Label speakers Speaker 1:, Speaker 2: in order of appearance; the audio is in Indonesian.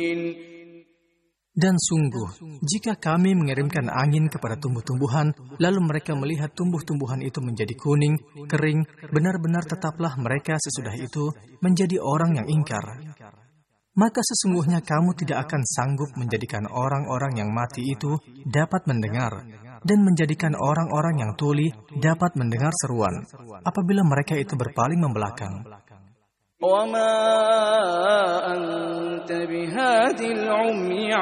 Speaker 1: Dan sungguh, jika kami mengirimkan angin kepada tumbuh-tumbuhan, lalu mereka melihat tumbuh-tumbuhan itu menjadi kuning, kering, benar-benar tetaplah mereka sesudah itu menjadi orang yang ingkar. Maka sesungguhnya kamu tidak akan sanggup menjadikan orang-orang yang mati itu dapat mendengar, dan menjadikan orang-orang yang tuli dapat mendengar seruan, apabila mereka itu berpaling membelakang.
Speaker 2: وَمَا أَنْتَ بِهَادِي الْعُمْيِ